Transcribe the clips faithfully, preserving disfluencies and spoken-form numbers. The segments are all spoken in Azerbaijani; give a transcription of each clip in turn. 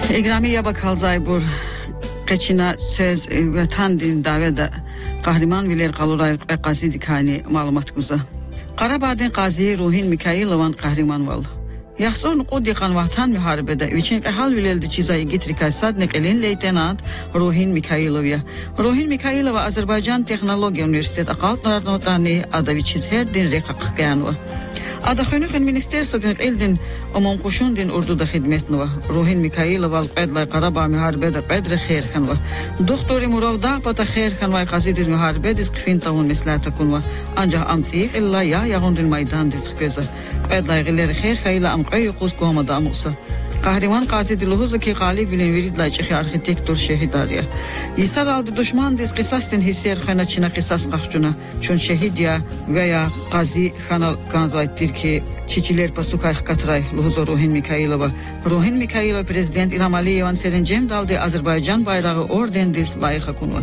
İgrami ya bakalzay bur keçina söz vatan din davada kahraman viler qaluray qazi dikani malumat guza. Qarabağdın qazi Ruhin Mikaylovan kahraman val. Yaxson qodiqan vatan müharibede üçün qəhal vileldi çizayı getrikay sadnek elin leytenant Ruhin Mikaylovya. Ruhin Mikaylova Azerbaycan Texnologiya Universitet aqaltlar notani adavi çiz her din reqaq qanwa. Adaxönüxün ministersodun eldin umum qoşundin urduda xidmetnova. Ruhin Mikaylova qadla Qarabağ müharibede qadri xeyr xanwa. Doktori Muravda pata xeyr xanwa qazidiz müharibedes kfintavun meslata kunwa. Ancaq amtsiq illa ya yağundin maydan diz qeza. Qadla gilleri xeyr xeyla am qayqus qomada amusa. Kahraman qazi diluhuzu ki qalib vilin viridla çixi arxitektor şehidariya. Yisar aldı düşman diz qisastin hisser xana çina qisas qaxcuna. Çün şehidiya veya qazi xanal kanzayttir ki çiçiler pasukay qatray luhuzu Ruhin Mikaylova. Ruhin Mikaylova prezident İlham Aliyevan serincem daldı Azerbaycan bayrağı orden diz layıqa kunwa.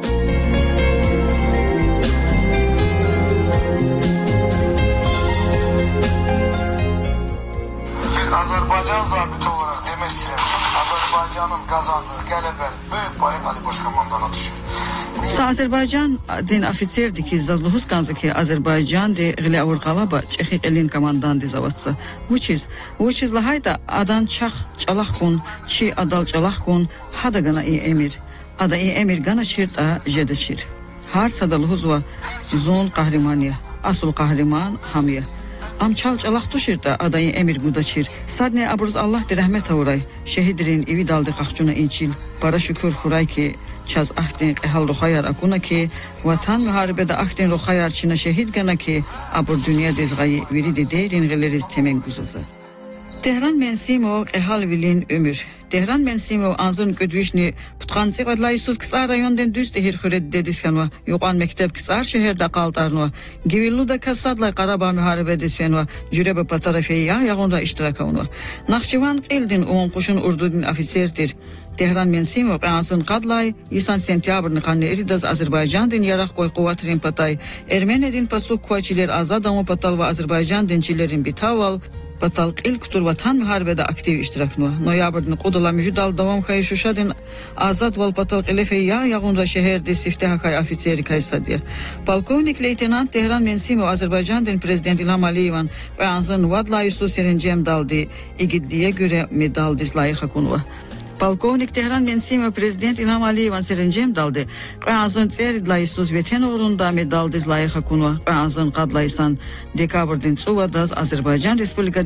Azerbaycan zabiti olarak demek istedim. Azerbaycan'ın kazandığı gələbənin büyük payı Ali Başkomandana düşür. Azerbaycan din ofitserdi ki zazluhuz kanzı ki Azerbaycan de gile avurqalaba çexiq elin komandan de zavatsa. Vuçiz, vuçiz lahayda adan çax çalaq kun, çi adal çalaq kun, hada gana i emir. Ada i emir gana çirta jedeçir. Har sadaluhuz va zon kahrimaniya, asul kahriman hamiya. Am çal çalaq tuşirda adayı emir gudaçir. Sadne abruz Allah de rahmet avuray. Şehidirin evi daldı qaxcuna inçil. Para şükür xuray ki çaz ahdin qehal ruxayar akuna ki vatan müharibede ahdin ruxayar çina şehid gana ki abur dünya dezgayı viridi deyrin gileriz temen guzaza. Tehran mensimo qehal vilin ömür. Tehran mensimo anzın gödvişni putqansı qadlaysuz qısar rayondan düz tehir xured dediskanwa. Yoqan mektep qısar şehirde qaltarnwa. Givilluda kasadlay Qarabağ müharibede svenwa. Jürebe patarafeya yağonda iştirakanwa. Naxçıvan qeldin on qoşun urdudin ofitserdir. Tehran mensimo qansın qadlay isan sentyabrni qanne eridaz Azerbaycan din yaraq qoy quvvatrin patay. Ermenedin pasuk kvaçiler azadamı patal ve Azerbaycan dinçilerin bitaval patal ilk tur vatan müharibede aktiv iştiraknwa. Noyabrdın qodala müjdal davam kay şuşadin azad val patal qelefe ya yağunda şehirde siftah kay ofiseri kay sadiya. Polkovnik leytenant Tehran mensimo Azerbaycan din prezident İlham Aliyevan ve anzın vadla Yusuf serincem daldı. İgidliye göre medal dizlayıqa kunwa. Polkovnik Tehran mensimo prezident İlham Aliyevan serincem daldı. Qazın tseridlayısız veten uğrunda medal dizlayıqa kunwa. Qazın qadlaysan dekabrdin tsuvadaz Azerbaycan Respublika